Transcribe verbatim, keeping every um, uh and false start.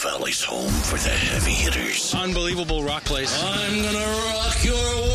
Valley's home for the heavy hitters. Unbelievable rock place. I'm gonna rock your